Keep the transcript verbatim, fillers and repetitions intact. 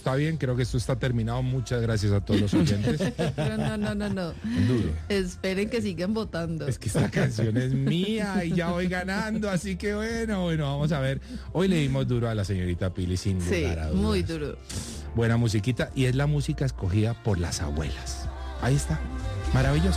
está bien, creo que esto está terminado. Muchas gracias a todos los oyentes. No, no, no, no, no. Duro. Esperen que sigan votando. Es que esta canción es mía y ya voy ganando, así que bueno, bueno, vamos a ver. Hoy le dimos duro a la señorita Pili, sin Sí, lugar a dudas. muy duro. Buena musiquita, y es la música escogida por las abuelas. Ahí está, maravilloso.